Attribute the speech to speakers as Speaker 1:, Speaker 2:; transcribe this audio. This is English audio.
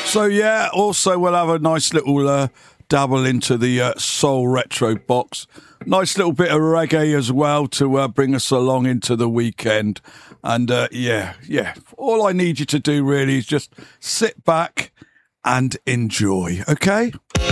Speaker 1: So, yeah, also we'll have a nice little dabble into the soul retro box. Nice little bit of reggae as well to bring us along into the weekend. And, yeah, all I need you to do really is just sit back and enjoy, okay?